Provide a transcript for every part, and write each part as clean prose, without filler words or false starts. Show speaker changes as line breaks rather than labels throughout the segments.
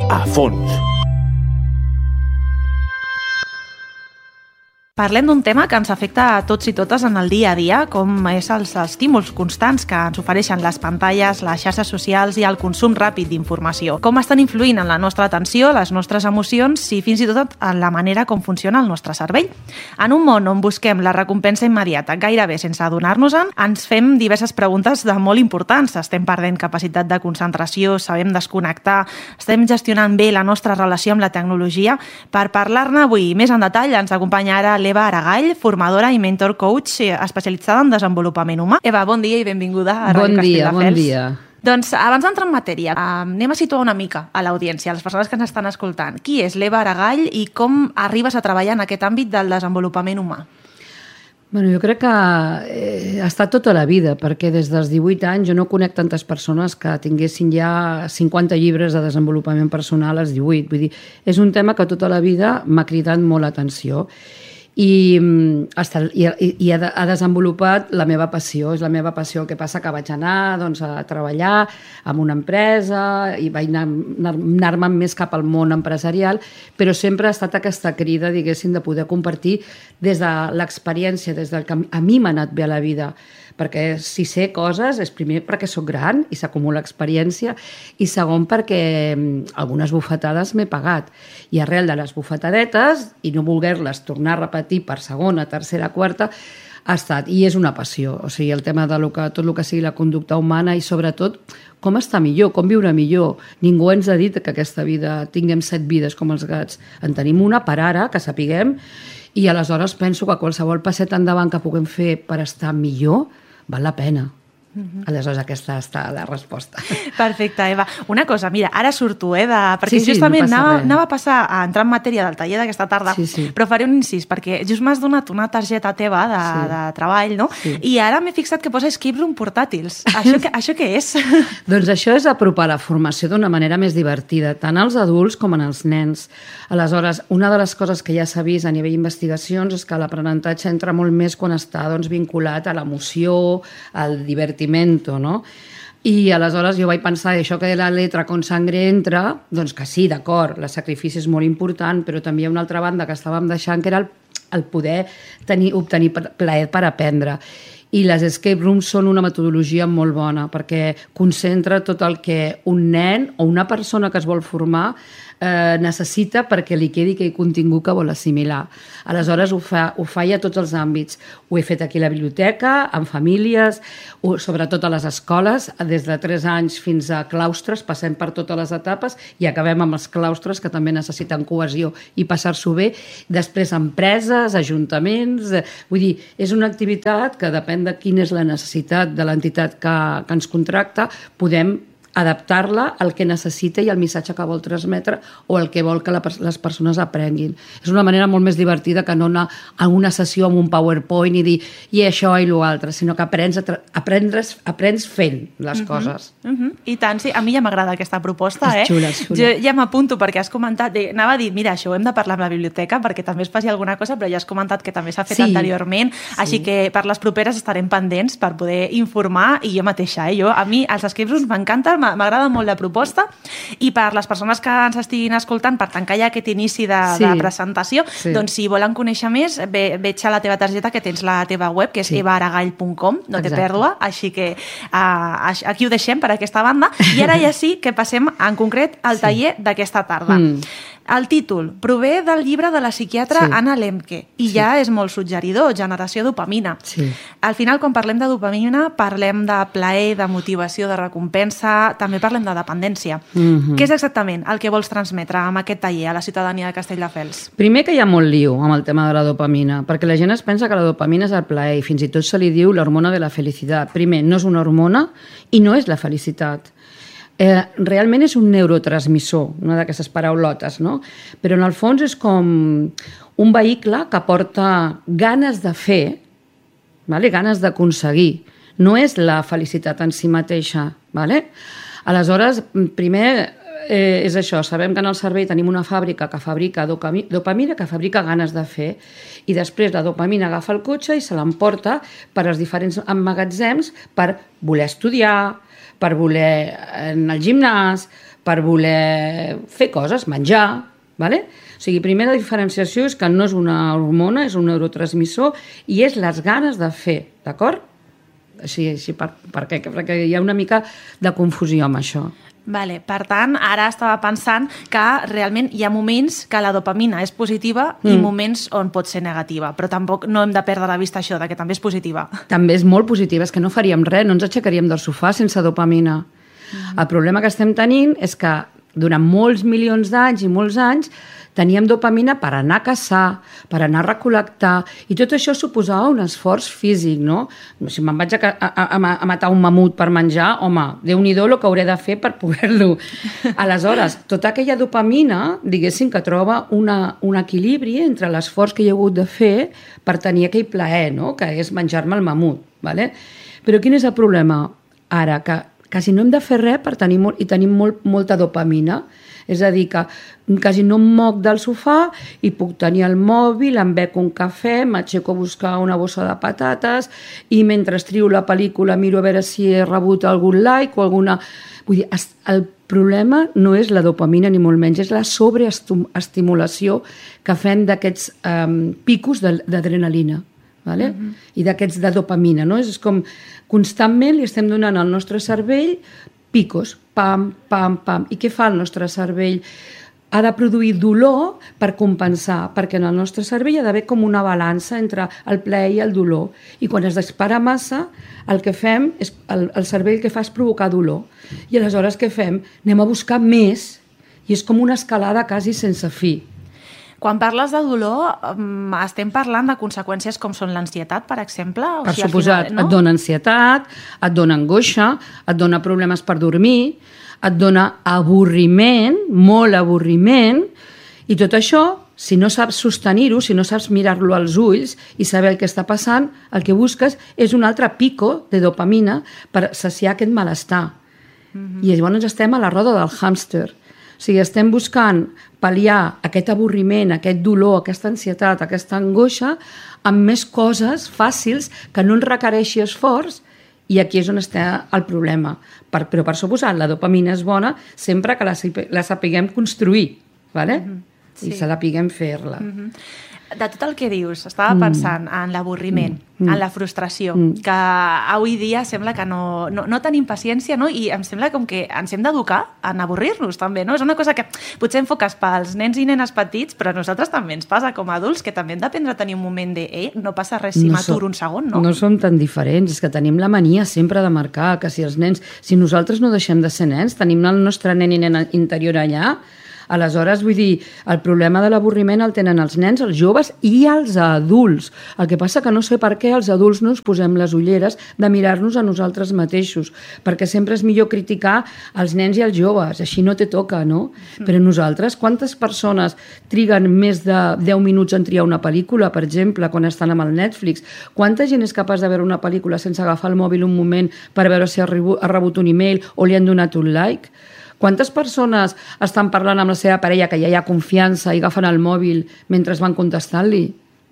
a fons.
Parlem d'un tema que ens afecta a tots i totes en el dia a dia, com és els estímuls constants que ens ofereixen les pantalles, les xarxes socials i el consum ràpid d'informació. Com estan influint en la nostra atenció, les nostres emocions i fins i tot en la manera com funciona el nostre cervell. En un món on busquem la recompensa immediata gairebé sense adonar-nos-en, ens fem diverses preguntes de molt importants. Estem perdent capacitat de concentració, sabem desconnectar, estem gestionant bé la nostra relació amb la tecnologia. Per parlar-ne avui més en detall ens acompanya ara Eva Aragall, formadora i mentor coach especialitzada en desenvolupament humà. Eva, bon dia i benvinguda a Ràdio Castelldefels.
Bon dia.
Doncs abans d'entrar en matèria, anem a situar una mica a l'audiència, a les persones que ens estan escoltant. Qui és l'Eva Aragall i com arribes a treballar en aquest àmbit del desenvolupament humà?
Bueno, jo crec que ha estat tota la vida, perquè des dels 18 anys jo no conec tantes persones que tinguessin ja 50 llibres de desenvolupament personal als 18. Vull dir, és un tema que tota la vida m'ha cridat molt l'atenció. I ha desenvolupat la meva passió, és la meva passió. El que passa que vaig anar a treballar en una empresa i vaig anar-me més cap al món empresarial, però sempre ha estat aquesta crida, diguéssim, de poder compartir des de l'experiència, des del que a mi m'ha anat bé a la vida. Perquè si sé coses és primer perquè sóc gran i s'acumula experiència i segon perquè algunes bufetades m'he pagat. I arrel de les bufetadetes i no voler-les tornar a repetir per segona, tercera, quarta, ha estat, i és una passió. O sigui, el tema de tot el que sigui la conducta humana i sobretot com estar millor, com viure millor. Ningú ens ha dit que aquesta vida tinguem 7 vides com els gats. En tenim una per ara, que sapiguem, i aleshores penso que qualsevol passet endavant que puguem fer per estar millor val la pena. Aleshores aquesta està la resposta.
Perfecte, Eva. Una cosa, mira, ara surto, perquè
sí,
justament
no
anava a passar a entrar en matèria del taller d'aquesta tarda,
sí.
Però faré un incís, perquè just m'has donat una targeta teva de treball, no?
Sí.
I ara m'he fixat que posa escape room portàtils. Això què és?
Doncs això és apropar la formació d'una manera més divertida, tant als adults com als nens. Aleshores, una de les coses que ja s'ha vist a nivell d'investigacions és que l'aprenentatge entra molt més quan està vinculat a l'emoció, al divertiment, no? I aleshores jo vaig pensar això que la letra con sangre entra, doncs que sí, d'acord, el sacrifici és molt important, però també hi ha una altra banda que estàvem deixant, que era el poder obtenir plaer per aprendre. I les escape rooms són una metodologia molt bona perquè concentra tot el que un nen o una persona que es vol formar necessita perquè li quedi aquell contingut que vol assimilar. Aleshores ho fa ja a tots els àmbits. Ho he fet aquí a la biblioteca, en famílies, sobretot a les escoles, des de 3 anys fins a claustres, passem per totes les etapes i acabem amb els claustres que també necessiten cohesió i passar-s'ho bé. Després empreses, ajuntaments... Vull dir, és una activitat que depèn de quina és la necessitat de l'entitat que ens contracta, podem adaptar-la al que necessita i al missatge que vol transmetre o el que vol que les persones aprenguin. És una manera molt més divertida que no anar a una sessió amb un PowerPoint i dir i això i l'altre, sinó que aprens fent les coses.
I tant, sí. A mi ja m'agrada aquesta proposta.
És xula, és xula.
Jo ja m'apunto perquè has comentat, anava a dir, mira, això ho hem de parlar amb la biblioteca perquè també es faci alguna cosa, però ja has comentat que també s'ha fet anteriorment, així que per les properes estarem pendents per poder informar i jo mateixa. A mi els escape rooms m'encanten, m'agrada molt la proposta i per les persones que ens estiguin escoltant, per tancar ja aquest inici de presentació, doncs si volen conèixer més, veig a la teva targeta que tens la teva web, que és evaaragall.com, no té pèrdua, així que aquí ho deixem per aquesta banda i ara ja sí que passem en concret al taller d'aquesta tarda. El títol prové del llibre de la psiquiatra Anna Lembke i ja és molt suggeridor, generació dopamina. Al final, quan parlem de dopamina, parlem de plaer, de motivació, de recompensa, també parlem de dependència. Què és exactament el que vols transmetre amb aquest taller a la ciutadania de Castelldefels?
Primer que hi ha molt lío amb el tema de la dopamina, perquè la gent es pensa que la dopamina és el plaer i fins i tot se li diu l'hormona de la felicitat. Primer, no és una hormona i no és la felicitat. Realment és un neurotransmissor, una d'aquestes paraulotes, no? Però en el fons és com un vehicle que porta ganes de fer, ganes d'aconseguir. No és la felicitat en si mateixa. Aleshores, primer és això, sabem que en el cervell tenim una fàbrica que fabrica dopamina, que fabrica ganes de fer, i després la dopamina agafa el cotxe i se l'emporta per als diferents emmagatzems per voler estudiar, per voler anar al gimnàs, per voler fer coses, menjar, vale? O sigui, primera diferenciació és que no és una hormona, és un neurotransmissor i és les ganes de fer, d'acord? Així perquè hi ha una mica de confusió amb això.
Vale, per tant, ara estava pensant que realment hi ha moments que la dopamina és positiva i moments on pot ser negativa, però tampoc no hem de perdre de vista això, que també és positiva.
També és molt positiva, és que no faríem res, no ens aixecaríem del sofà sense dopamina. El problema que estem tenint és que durant molts milions d'anys i molts anys teníem dopamina per anar a caçar, per anar a recol·lectar, i tot això suposava un esforç físic, no? Si me'n vaig a matar un mamut per menjar, home, Déu-n'hi-do el que hauré de fer per poder-lo. Aleshores, tota aquella dopamina, diguéssim, que troba un equilibri entre l'esforç que hi ha hagut de fer per tenir aquell plaer, no? Que és menjar-me el mamut, ¿vale? Però quin és el problema ara? Que quasi no hem de fer res per tenir tenim molta dopamina. És a dir, que quasi no em moc del sofà i puc tenir el mòbil, em bec un cafè, m'aixeco a buscar una bossa de patates i mentre trio la pel·lícula miro a veure si he rebut algun like o alguna... Vull dir, el problema no és la dopamina ni molt menys, és la sobreestimulació que fem d'aquests picos d'adrenalina. Vale? I d'aquests de dopamina, no? És com constantment li estem donant al nostre cervell picos, pam, pam, pam. I què fa el nostre cervell? Ha de produir dolor per compensar, perquè en el nostre cervell hi ha d'haver com una balança entre el plaer i el dolor. I quan es dispara massa, el que fem és, el cervell el que fa és provocar dolor. I aleshores què fem? Anem a buscar més i és com una escalada quasi sense fi.
Quan parles de dolor, estem parlant de conseqüències com són l'ansietat, per exemple?
Per suposat, no? Et dona ansietat, et dona angoixa, et dona problemes per dormir, et dona avorriment, molt avorriment, i tot això, si no saps sostenir-ho, si no saps mirar-lo als ulls i saber el que està passant, el que busques és un altre pico de dopamina per saciar aquest malestar. I llavors estem a la roda del hàmster. O sigui, estem buscant pal·liar aquest avorriment, aquest dolor, aquesta ansietat, aquesta angoixa, amb més coses fàcils que no ens requereixi esforç, i aquí és on està el problema. Però per suposat, la dopamina és bona sempre que la sapiguem construir, ¿vale? I se la sapiguem fer-la.
De tot el que dius, estava pensant en l'avorriment, en la frustració, que avui dia sembla que no tenim paciència, no? I em sembla com que ens hem d'educar en avorrir-nos també, no? És una cosa que potser enfoques pels nens i nenes petits, però a nosaltres també ens passa com a adults, que també hem d'aprendre a tenir un moment de no passa res si m'aturo un segon, no?
No som tan diferents, és que tenim la mania sempre de marcar que si nosaltres no deixem de ser nens, tenim el nostre nen i nena interior allà. Aleshores, vull dir, el problema de l'avorriment el tenen els nens, els joves i els adults. El que passa que no sé per què els adults no ens posem les ulleres de mirar-nos a nosaltres mateixos, perquè sempre és millor criticar els nens i els joves, així no te toca, no? Però nosaltres, quantes persones triguen més de 10 minuts en triar una pel·lícula, per exemple, quan estan amb el Netflix? Quanta gent és capaç de veure una pel·lícula sense agafar el mòbil un moment per veure si ha rebut un email o li han donat un like? Quantes persones estan parlant amb la seva parella que ja hi ha confiança i agafen el mòbil mentre van contestant-li?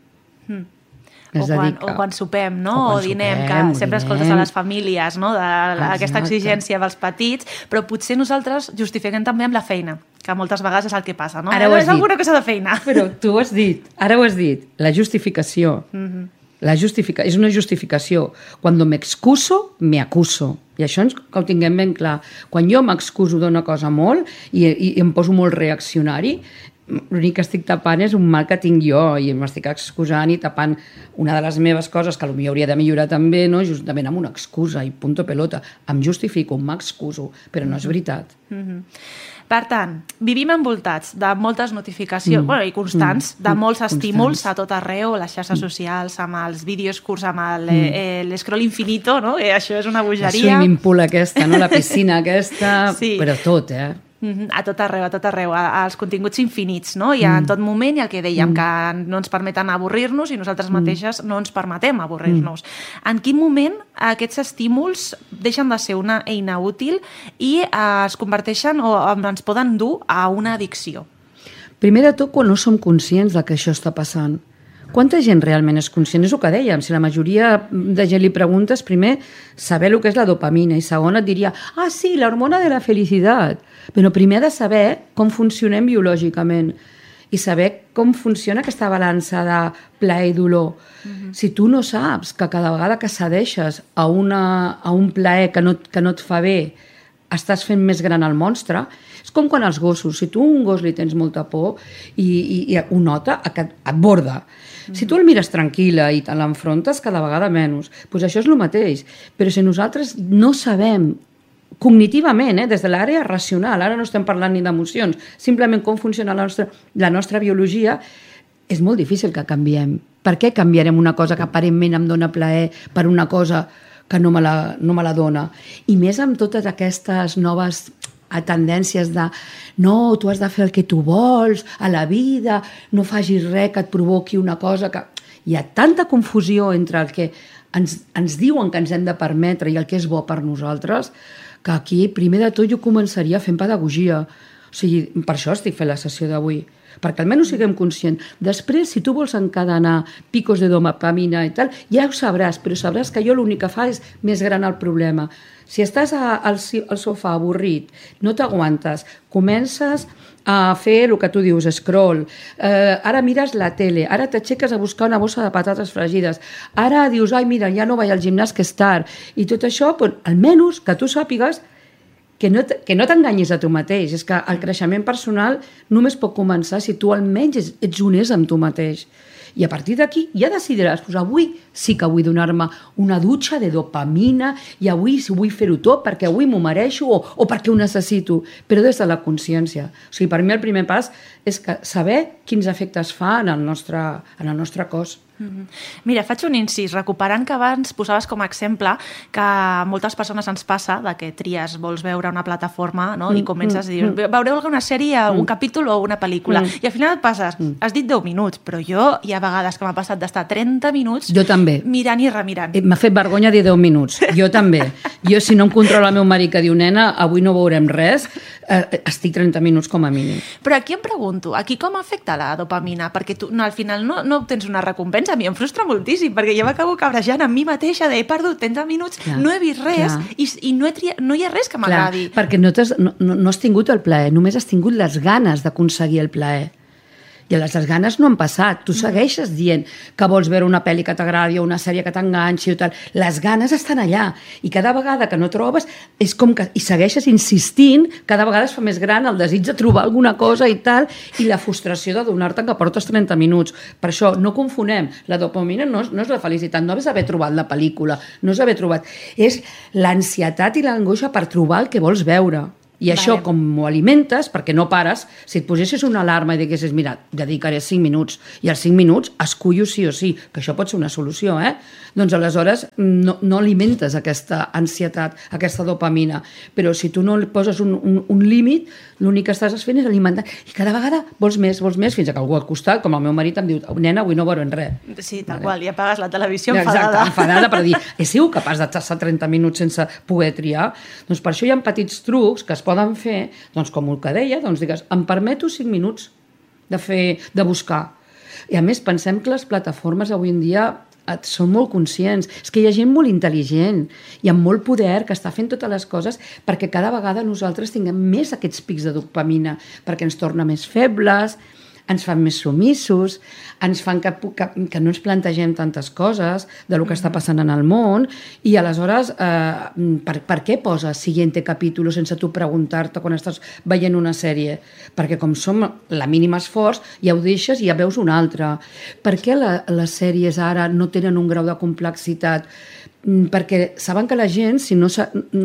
O quan sopem, no? O dinem, que sempre escoltes a les famílies, no? D'aquesta exigència dels petits, però potser nosaltres justifiquem també amb la feina, que moltes vegades és el que passa, no? És alguna cosa de feina.
Però tu ho has dit, ara ho has dit, la justificació. És una justificació. Quan m'excuso, me acuso. I això que ho tinguem ben clar. Quan jo m'excuso d'una cosa molt i em poso molt reaccionari, l'únic que estic tapant és un mal que tinc jo i m'estic excusant i tapant una de les meves coses que potser hauria de millorar també, no? Justament amb una excusa i punto pelota. Em justifico, m'excuso, però no és veritat.
Per tant, vivim envoltats de moltes notificacions i constants, de molts estímuls a tot arreu, les xarxes socials, amb els vídeos curts, amb l'escroll infinito, no? Això és una bogeria.
La swimming pool aquesta, no? La piscina aquesta, però tot,
A tot arreu, als continguts infinits, no? I en tot moment, i el que dèiem, que no ens permeten avorrir-nos i nosaltres mateixes no ens permetem avorrir-nos. En quin moment aquests estímuls deixen de ser una eina útil i es converteixen o ens poden dur a una addicció?
Primer de tot, quan no som conscients de que això està passant. quanta gent realment és conscient? És el que dèiem, si la majoria de gent li preguntes, primer, saber el que és la dopamina, i segon et diria, sí, l'hormona de la felicitat. Però primer ha de saber com funcionem biològicament i saber com funciona aquesta balança de plaer i dolor. Si tu no saps que cada vegada que cedeixes a un plaer que no et fa bé, estàs fent més gran el monstre, és com quan els gossos, si tu un gos li tens molta por i ho nota, et borda. Si tu el mires tranquil·la i te l'enfrontes cada vegada menys, doncs això és el mateix. Però si nosaltres no sabem cognitivament, des de l'àrea racional, ara no estem parlant ni d'emocions, simplement com funciona la nostra biologia, és molt difícil que canviem. Per què canviarem una cosa que aparentment em dona plaer per una cosa que no me la dona? I més amb totes aquestes noves tendències de no, tu has de fer el que tu vols a la vida, no facis res que et provoqui una cosa que... Hi ha tanta confusió entre el que ens diuen que ens hem de permetre i el que és bo per nosaltres, que aquí, primer de tot, jo començaria fent pedagogia. O sigui, per això estic fent la sessió d'avui, perquè almenys siguem conscients. Després, si tu vols encadenar picos de dopamina i tal, ja ho sabràs, però sabràs que jo l'únic que fa és més gran el problema. Si estàs al sofà avorrit, no t'aguantes, comences a fer el que tu dius, scroll, ara mires la tele, ara t'aixeques a buscar una bossa de patates fregides, ara dius, ai, mira, ja no vaig al gimnàs que és tard, i tot això, almenys que tu sàpigues que no t'enganyis a tu mateix. És que el creixement personal només pot començar si tu almenys ets honest amb tu mateix. I a partir d'aquí ja decidiràs, avui sí que vull donar-me una dutxa de dopamina i avui sí vull fer-ho tot perquè avui m'ho mereixo o perquè ho necessito, però des de la consciència. O sigui, per mi el primer pas és saber quins efectes fa en el nostre cos.
Mira, faig un incís, recuperant que abans posaves com a exemple que a moltes persones ens passa de que tries, vols veure una plataforma, no? I comences a dir, veureu alguna sèrie, un capítol o una pel·lícula, i al final et passes, has dit 10 minuts, però jo hi ha vegades que m'ha passat d'estar 30 minuts
jo també.
Mirant i remirant.
M'ha fet vergonya dir 10 minuts, jo també. Jo, si no em controla el meu marit que diu, nena, avui no veurem res, estic 30 minuts com a mínim.
Però aquí em pregunto, aquí com afecta la dopamina? Perquè tu al final no obtens una recompensa. A mi em frustra moltíssim, perquè jo m'acabo cabrejant amb mi mateixa de he perdut 30 minuts, no he vist res i no hi ha res que m'agradi.
Perquè no has tingut el plaer, només has tingut les ganes d'aconseguir el plaer. I les ganes no han passat. Tu segueixes dient que vols veure una pel·li que t'agradi o una sèrie que t'enganxi o tal. Les ganes estan allà. I cada vegada que no trobes, és com que... I segueixes insistint, cada vegada es fa més gran el desig de trobar alguna cosa i tal, i la frustració de donar-te que portes 30 minuts. Per això, no confonem. La dopamina no és la felicitat, no és haver trobat la pel·lícula, no és haver trobat... És l'ansietat i l'angoixa per trobar el que vols veure. I això, com ho alimentes, perquè no pares, si et posessis una alarma i diguessis, mira, dedicaré 5 minuts, i als 5 minuts escullo sí o sí, que això pot ser una solució, doncs aleshores no alimentes aquesta ansietat, aquesta dopamina. Però si tu no poses un límit, l'únic que estàs fent és alimentar. I cada vegada vols més, fins que algú al costat, com el meu marit, em diu, nena, avui no veurem res.
Sí, tal qual, i apagues la televisió enfadada.
Exacte, enfadada per dir, he sigut capaç de passar 30 minuts sense poder triar? Doncs per això hi ha petits trucs que es poden fer, doncs com el que deia, doncs digues, em permeto 5 minuts de buscar. I a més, pensem que les plataformes avui en dia són molt conscients. És que hi ha gent molt intel·ligent i amb molt poder que està fent totes les coses perquè cada vegada nosaltres tinguem més aquests pics de dopamina, perquè ens torna més febles, ens fan més submissos, ens fan que no ens plantegem tantes coses del que està passant en el món, i aleshores per què poses siguiente capítol sense tu preguntar-te quan estàs veient una sèrie? Perquè com som la mínima esforç, ja ho deixes i ja veus una altra. Per què les sèries ara no tenen un grau de complexitat? Perquè saben que la gent si no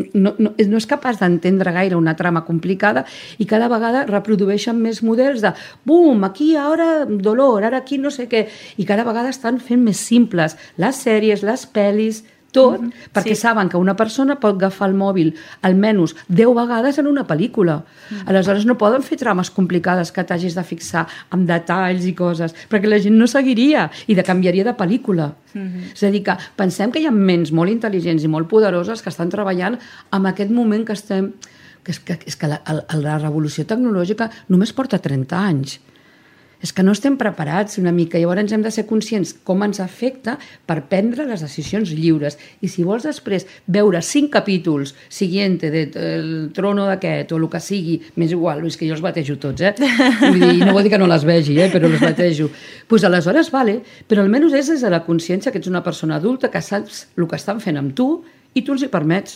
és capaç d'entendre gaire una trama complicada i cada vegada reprodueixen més models de bum, aquí ara dolor, ara aquí no sé què, i cada vegada estan fent més simples les sèries, les pel·lis, tot, perquè saben que una persona pot agafar el mòbil almenys 10 vegades en una pel·lícula. Aleshores no poden fer trames complicades que t'hagis de fixar amb detalls i coses, perquè la gent no seguiria i canviaria de pel·lícula. És a dir, que pensem que hi ha ments molt intel·ligents i molt poderoses que estan treballant en aquest moment que estem... És que la revolució tecnològica només porta 30 anys. És que no estem preparats una mica, llavors hem de ser conscients com ens afecta per prendre les decisions lliures. I si vols després veure 5 capítols siguiente del trono d'aquest o el que sigui, m'és igual, és que jo els batejo tots, Vull dir, no vol dir que no les vegi, però els batejo. Doncs aleshores, vale, però almenys és des de la consciència que ets una persona adulta, que saps el que estan fent amb tu i tu els hi permets.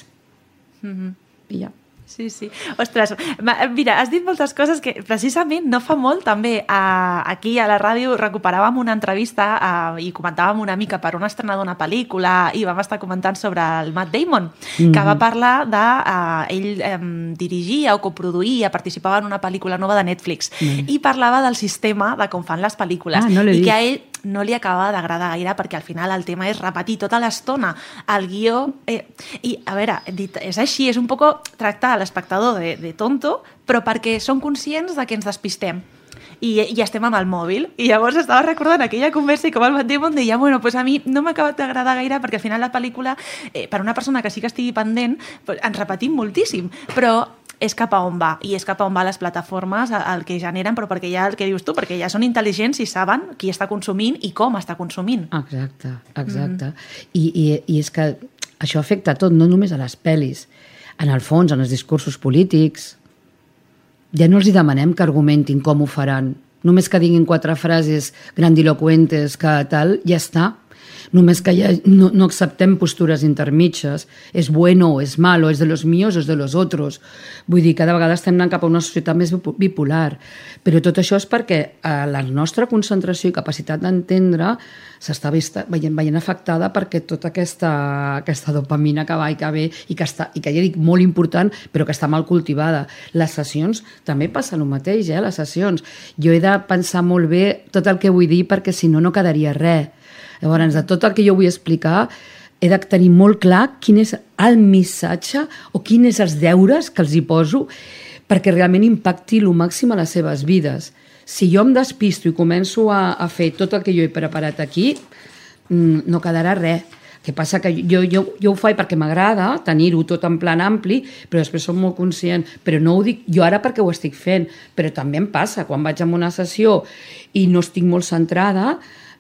I ja.
Sí. Ostres, mira, has dit moltes coses que precisament no fa molt també aquí a la ràdio recuperàvem una entrevista i comentàvem una mica per on estrenar una pel·lícula i vam estar comentant sobre el Matt Damon, que va parlar de... ell dirigia o coproduïa, participava en una pel·lícula nova de Netflix i parlava del sistema de com fan les pel·lícules i que a ell no li acaba d'agradar gaire perquè al final el tema és repetir tota l'estona el guió i a veure, és així, és un poc tractar l'espectador de tonto, però perquè són conscients de que ens despistem i estem amb el mòbil. I llavors estava recordant aquella conversa i com el Matt Damon deia, bueno, pues a mi no m'ha acabat d'agradar gaire perquè al final la pel·lícula, per una persona que sí que estigui pendent, ens repetim moltíssim, però és cap a on va, i és cap a on va les plataformes, el que generen, però perquè ja, el que dius tu, perquè ja són intel·ligents i saben qui està consumint i com està consumint.
Exacte. I és que això afecta tot, no només a les pel·lis, en el fons, en els discursos polítics. Ja no els hi demanem que argumentin com ho faran, només que diguin 4 frases grandilocuentes que tal, ja està. Només que no acceptem postures intermitges, és bueno o és malo, és de los míos o és de los otros. Vull dir, cada vegada estem anant cap a una societat més bipolar. Però tot això és perquè la nostra concentració i capacitat d'entendre s'està veient afectada perquè tota aquesta dopamina que va i que ve i que ja dic molt important, però que està mal cultivada. Les sessions també passa el mateix, les sessions. Jo he de pensar molt bé tot el que vull dir perquè si no, no quedaria res. Llavors, de tot el que jo vull explicar, he de tenir molt clar quin és el missatge o quins són els deures que els hi poso perquè realment impacti el màxim a les seves vides. Si jo em despisto i començo a fer tot el que jo he preparat aquí, no quedarà res. El que passa que jo ho faig perquè m'agrada tenir-ho tot en plan ampli, però després som molt conscient. Però no ho dic jo ara perquè ho estic fent, però també em passa. Quan vaig a una sessió i no estic molt centrada,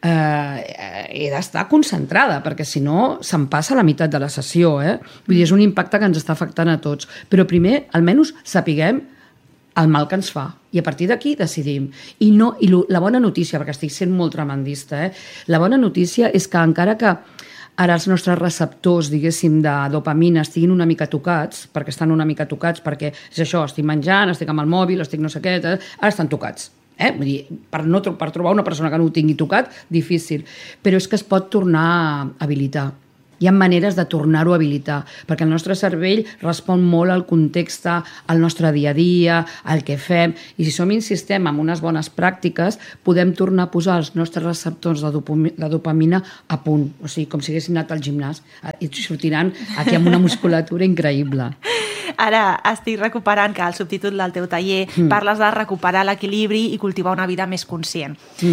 he d'estar concentrada perquè si no se'm passa la meitat de la sessió, Vull dir, és un impacte que ens està afectant a tots, però primer almenys sapiguem el mal que ens fa i a partir d'aquí decidim. I la bona notícia, perquè estic sent molt tremendista, la bona notícia és que encara que ara els nostres receptors, diguéssim, de dopamina estiguin una mica tocats, perquè estan una mica tocats, perquè és això, estic menjant, estic amb el mòbil, estic no sé què, ara estan tocats. Vull dir, per trobar una persona que no ho tingui tocat, difícil. Però és que es pot tornar a habilitar. Hi ha maneres de tornar-ho a habilitar, perquè el nostre cervell respon molt al context, al nostre dia a dia, al que fem, i si som insistem en unes bones pràctiques, podem tornar a posar els nostres receptors de dopamina a punt, o sigui, com si haguessin anat al gimnàs, i sortiran aquí amb una musculatura increïble.
Ara estic recuperant que al subtítol del teu taller parles de recuperar l'equilibri i cultivar una vida més conscient.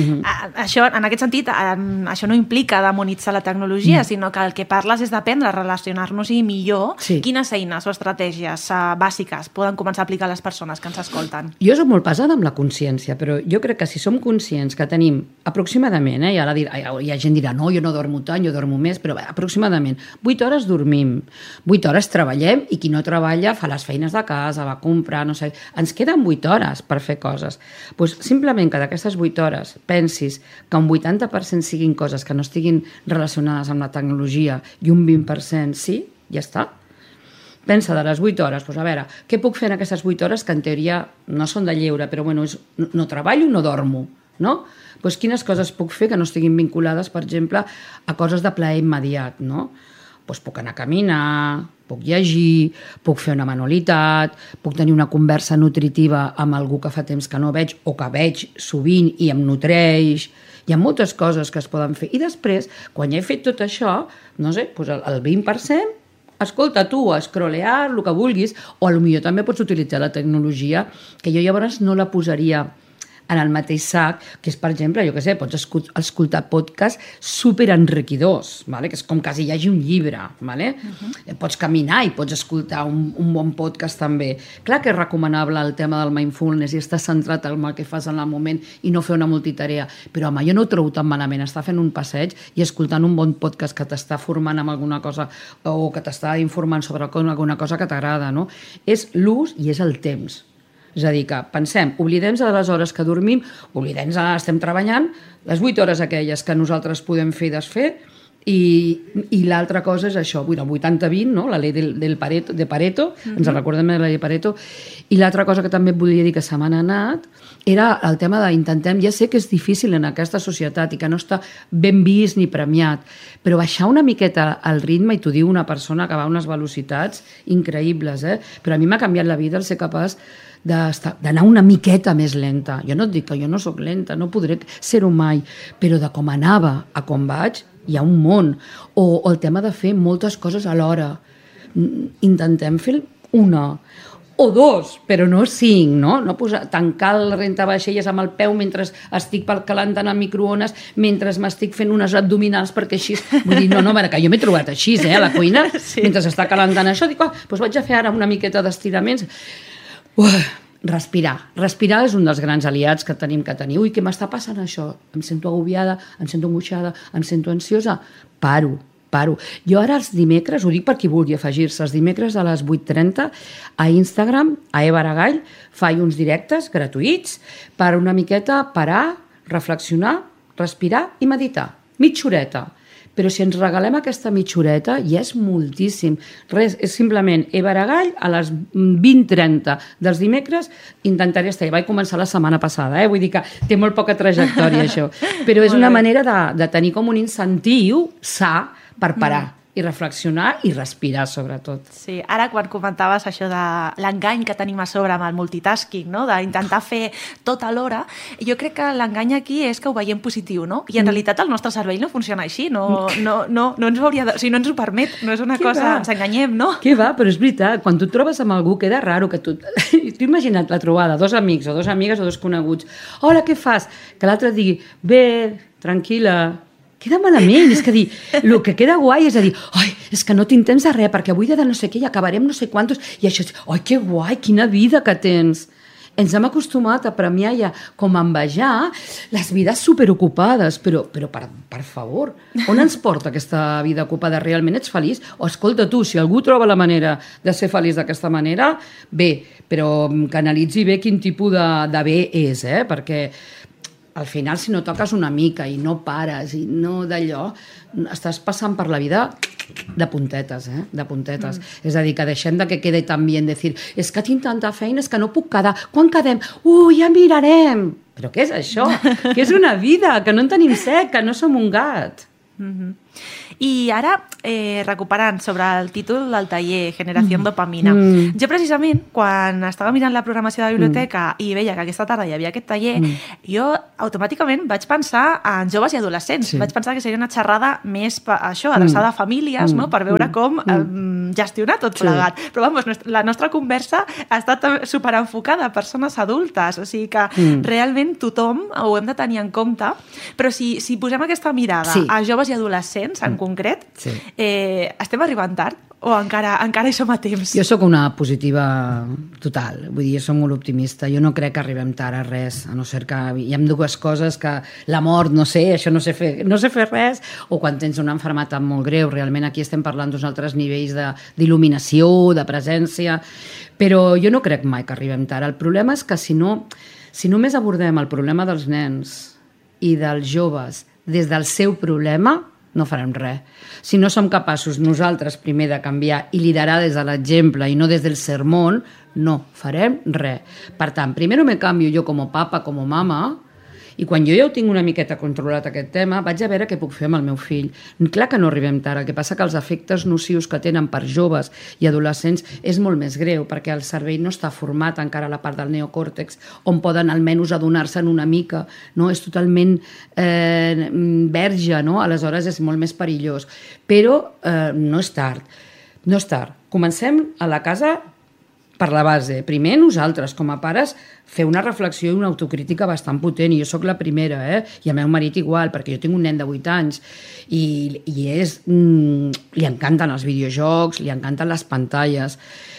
Això, en aquest sentit, això no implica demonitzar la tecnologia, sinó que el que parles és d'aprendre a relacionar-nos-hi millor. Sí. Quines eines o estratègies bàsiques poden començar a aplicar les persones que ens escolten?
Jo soc molt pesada amb la consciència, però jo crec que si som conscients que tenim aproximadament, hi ha gent que dirà no, jo no dormo tant, jo dormo més, però aproximadament 8 hores dormim, 8 hores treballem i qui no treballa fa les feines de casa, va a comprar, no sé, ens queden 8 hores per fer coses. Doncs simplement que d'aquestes 8 hores pensis que un 80% siguin coses que no estiguin relacionades amb la tecnologia i un 20% sí, ja està. Pensa de les 8 hores, doncs a veure, què puc fer en aquestes 8 hores que en teoria no són de lleure, però bueno, no treballo, no dormo, no? Doncs quines coses puc fer que no estiguin vinculades, per exemple, a coses de plaer immediat, no? Doncs puc anar a caminar, puc llegir, puc fer una manualitat, puc tenir una conversa nutritiva amb algú que fa temps que no veig o que veig sovint i em nutreix. Hi ha moltes coses que es poden fer. I després, quan ja he fet tot això, no sé, doncs el 20%, escolta tu, a scrollear, el que vulguis, o potser també pots utilitzar la tecnologia, que jo llavors no la posaria en el mateix sac, que és, per exemple, jo què sé, pots escoltar podcasts superenriquidors, vale? Que és com quasi hi hagi un llibre, vale? Pots caminar i pots escoltar un bon podcast també. Clar que és recomanable el tema del mindfulness i estar centrat en el que fas en el moment i no fer una multitarea, però home, jo no ho trobo tan malament estar fent un passeig i escoltant un bon podcast que t'està formant amb alguna cosa o que t'està informant sobre alguna cosa que t'agrada, no? És l'ús i és el temps. És a dir, que pensem, oblidem de les hores que dormim, oblidem de estem treballant, les 8 hores aquelles que nosaltres podem fer i desfer, i l'altra cosa és això, el 80-20, no? La llei de Pareto, ens recordem de la llei de Pareto, i l'altra cosa que també et volia dir que se m'ha anat era el tema d'intentem, ja sé que és difícil en aquesta societat i que no està ben vist ni premiat, però baixar una miqueta el ritme, i t'ho diu una persona que va a unes velocitats increïbles, però a mi m'ha canviat la vida el ser capaç d'anar una miqueta més lenta. Jo no et dic que jo no sóc lenta, no podré ser-ho mai, però de com anava a com vaig, hi ha un món. O el tema de fer moltes coses alhora. Intentem fer una o 2, però no 5, no? No tancar el rentavaixelles amb el peu mentre estic calentant el microones, mentre m'estic fent unes abdominals, perquè així... Vull dir, no, que jo m'he trobat així, a la cuina, mentre està calentant això, dic, doncs vaig a fer ara una miqueta d'estiraments. Respirar és un dels grans aliats que tenim que tenir. Ui, què m'està passant això? Em sento agobiada, em sento angoixada, em sento ansiosa. Paro. Jo ara els dimecres, ho dic per qui vulgui afegir-se, els dimecres a les 8:30 a Instagram, a Eva Aragall, faig uns directes gratuïts per una miqueta parar, reflexionar, respirar i meditar. Mitja horeta. Però si ens regalem aquesta mitja horeta, ja és moltíssim. Res, és simplement Eva Aragall a les 20:30 dels dimecres intentaré estar. Vaig començar la setmana passada, vull dir que té molt poca trajectòria això. Però és una manera de tenir com un incentiu sa per parar i reflexionar i respirar, sobretot.
Sí, ara quan comentaves això de l'engany que tenim a sobre amb el multitasking, no? D'intentar fer tot alhora, jo crec que l'engany aquí és que ho veiem positiu, no? I en realitat el nostre cervell no funciona així, no ens ho hauria de... O sigui, no ens ho permet, no és una cosa... Ens enganyem, no?
Què va? Però és veritat, quan tu et trobes amb algú queda raro que tu... Tu imagina't la trobada, 2 amics o 2 amigues o 2 coneguts. Hola, què fas? Que l'altre digui, bé, tranquil·la, queda malament, és que dir, el que queda guai és a dir, ai, és que no tinc temps de res, perquè avui de no sé què i acabarem no sé quantos, i això és, ai, que guai, quina vida que tens. Ens hem acostumat a premiar i a com a envejar les vides superocupades, però per favor, on ens porta aquesta vida ocupada? Realment ets feliç? O escolta tu, si algú troba la manera de ser feliç d'aquesta manera, bé, però que analitzi bé quin tipus de bé és, perquè al final, si no toques una mica i no pares i no d'allò, estàs passant per la vida de puntetes, de puntetes. És a dir, que deixem de que quede tan bien decir, és que tinc tanta feina, és que no puc quedar. Quan quedem? Ja mirarem. Però què és això? Què és una vida? Que no en tenim set, que no som un gat.
I ara, recuperant sobre el títol del taller Generació Dopamina, jo precisament, quan estava mirant la programació de la biblioteca i veia que aquesta tarda hi havia aquest taller, jo automàticament vaig pensar en joves i adolescents. Vaig pensar que seria una xerrada més adreçada a famílies, no? Per veure com gestionar tot plegat. Però vamos, la nostra conversa ha estat superenfocada a persones adultes, o sigui que realment tothom ho hem de tenir en compte, però si posem aquesta mirada a joves i adolescents en concret, estem arribant tard o encara hi som a temps?
Jo sóc una positiva total, vull dir, jo soc molt optimista, jo no crec que arribem tard a res, a no ser que hi ha 2 coses, que la mort, no sé, això no sé fer res, o quan tens una malaltia molt greu, realment aquí estem parlant d'uns altres nivells d'il·luminació, de presència, però jo no crec mai que arribem tard. El problema és que si només abordem el problema dels nens i dels joves des del seu problema, no farem res. Si no som capaços nosaltres primer de canviar i liderar des de l'exemple i no des del sermón, no farem res. Per tant, primer me canvio jo com a papa, com a mama, i quan jo ja ho tinc una miqueta controlat aquest tema, vaig a veure què puc fer amb el meu fill. Clar que no arribem tard, el que passa que els efectes nocius que tenen per joves i adolescents és molt més greu, perquè el cervell no està format encara a la part del neocòrtex, on poden almenys adonar-se'n una mica, no? És totalment verge, no? Aleshores és molt més perillós. Però no és tard. No és tard. Comencem a la casa per la base. Primer, nosaltres, com a pares, fer una reflexió i una autocrítica bastant potent, i jo sóc la primera, i el meu marit igual, perquè jo tinc un nen de 8 anys, i li encanten els videojocs, li encanten les pantalles.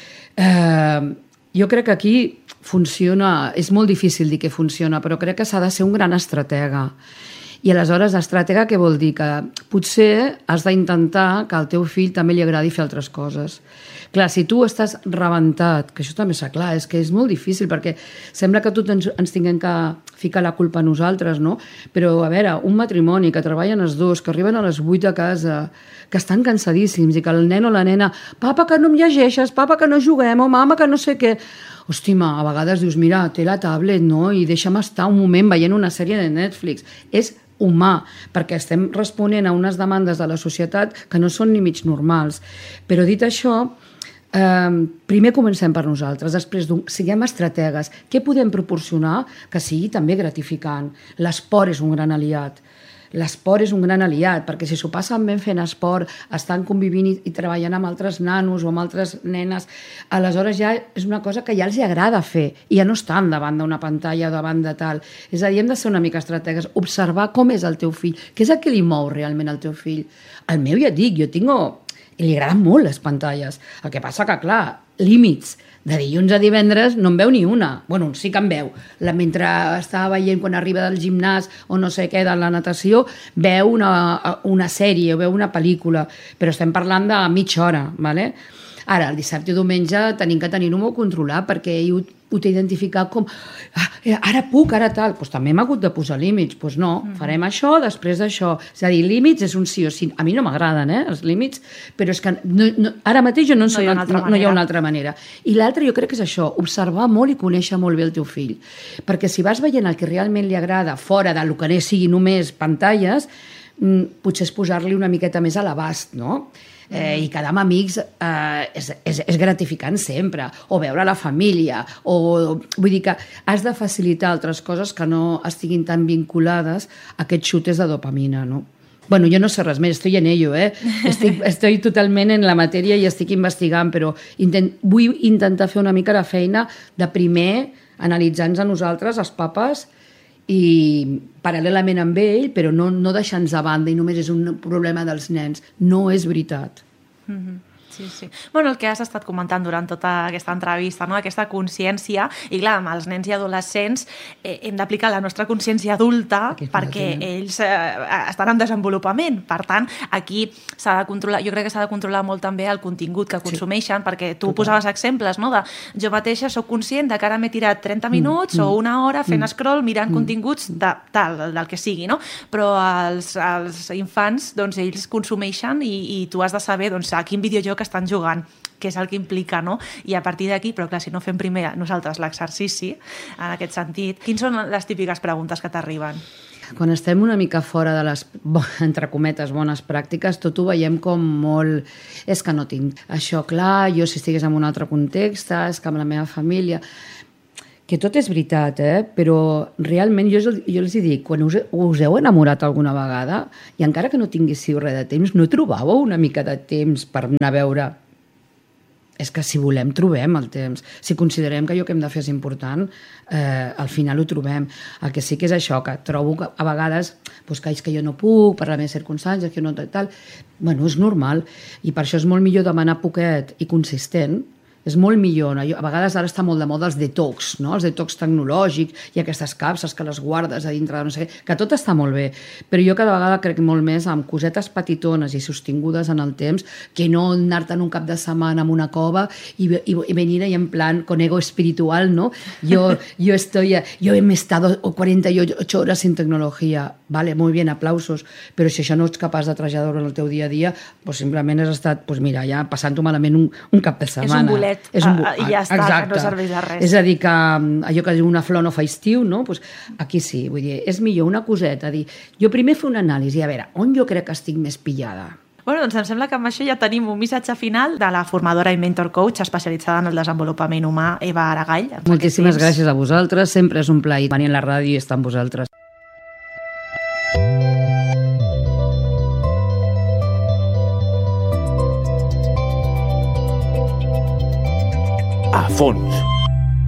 Jo crec que aquí funciona, és molt difícil dir que funciona, però crec que s'ha de ser un gran estratega. I aleshores, estratega què vol dir? Que potser has d'intentar que al teu fill també li agradi fer altres coses. Clar, si tu estàs rebentat, que això també s'ha clar, és que és molt difícil, perquè sembla que tots ens tinguem que ficar la culpa a nosaltres, no? Però, a veure, un matrimoni que treballen els dos, que arriben a les 8 a casa, que estan cansadíssims, i que el nen o la nena, papa, que no em llegeixes, papa, que no juguem, o mama, que no sé què... Hòstima, a vegades dius, mira, té la tablet, no? I deixa'm estar un moment veient una sèrie de Netflix. És humà, perquè estem responent a unes demandes de la societat que no són ni mig normals. Però dit això, primer comencem per nosaltres, després siguem estrategues. Què podem proporcionar que sigui també gratificant? L'esport és un gran aliat. L'esport és un gran aliat, perquè si s'ho passen ben fent esport, estan convivint i treballant amb altres nanos o amb altres nenes, aleshores ja és una cosa que ja els agrada fer i ja no estan davant d'una pantalla o davant de tal. És a dir, hem de ser una mica estrategues, observar com és el teu fill, què és el que li mou realment al teu fill. El meu, ja et dic, jo tinc... I li agraden molt les pantalles. El que passa que, clar, límits. De dilluns a divendres no en veu ni una. Bueno, sí que en veu. Mentre estava veient quan arriba del gimnàs o no sé què, de la natació, veu una sèrie o veu una pel·lícula. Però estem parlant de mitja hora, ¿vale? Ara, el dissabte i diumenge tenim que tenir-ho molt controlat, perquè ell ho té identificat com ara puc, ara tal. Doncs també hem hagut de posar límits. Doncs no, farem això, després d'això. És a dir, límits és un sí o sí. A mi no m'agraden, els límits, però és que ara mateix no hi ha una altra manera. I l'altre jo crec que és això, observar molt i conèixer molt bé el teu fill. Perquè si vas veient el que realment li agrada fora del que sigui només pantalles, potser és posar-li una miqueta més a l'abast, no? I quedar amb amics és gratificant sempre, o veure la família, o vull dir que has de facilitar altres coses que no estiguin tan vinculades a aquests xutes de dopamina, no? Bueno, jo no sé res més, estoy en ello, Estoy totalment en la matèria i estic investigant, però vull intentar fer una mica la feina de primer analitzar-nos a nosaltres, els papes, i paral·lelament amb ell, però no deixar-nos a banda i només és un problema dels nens. No és veritat.
Sí, sí. Bueno, el que has estat comentant durant tota aquesta entrevista, no? Aquesta consciència, i clar, amb els nens i adolescents hem d'aplicar la nostra consciència adulta perquè ells estan en desenvolupament. Per tant, aquí s'ha de controlar, jo crec que s'ha de controlar molt també el contingut que consumeixen, perquè tu posaves exemples, no? Jo mateixa soc conscient de que ara m'he tirat 30 minuts o una hora fent scroll mirant continguts del que sigui, no? Però els infants, doncs, ells consumeixen i tu has de saber a quin videojoc estan jugant, que és el que implica, no? I a partir d'aquí, però clar, si no fem primer nosaltres l'exercici, en aquest sentit, quines són les típiques preguntes que t'arriben?
Quan estem una mica fora de les, entre cometes, bones pràctiques, tot ho veiem com molt... És que no tinc això clar, jo si estigués en un altre context, és que amb la meva família... Que tot és veritat, però realment jo els dic, quan us heu enamorat alguna vegada, i encara que no tinguéssiu res de temps, no trobàveu una mica de temps per anar a veure? És que si volem, trobem el temps. Si considerem que allò que hem de fer és important, al final ho trobem. El que sí que és això, que trobo que a vegades que és que jo no puc, per les meves circumstàncies, que no tal... Bueno, és normal, i per això és molt millor demanar poquet i consistent. És molt millor. A vegades ara està molt de moda els detox, no? Els detox tecnològics i aquestes capses que les guardes a dintre de no sé què, que tot està molt bé, però jo cada vegada crec molt més amb cosetes petitones i sostingudes en el temps que no anar-te'n un cap de setmana en una cova i venir ahí en plan con ego espiritual, ¿no? Yo he estado 48 horas sin tecnología. Vale, muy bien, aplausos, però si això no ets capaç de traslladar-ho en el teu dia a dia, doncs simplement has estat, mira, ja passant-ho malament un cap de setmana.
És un bolet. I ja està, exacte. Que no serveix de res.
És a dir, que allò que diu una flor no fa estiu, no? Pues aquí sí, vull dir, és millor una coseta, dir, jo primer fer una anàlisi, a veure, on jo crec que estic més pillada?
Bueno, doncs em sembla que amb això ja tenim un missatge final de la formadora i mentor coach especialitzada en el desenvolupament humà, Eva Aragall.
Moltíssimes gràcies a vosaltres, sempre és un plaer venir a la ràdio i estar amb vosaltres.
fons.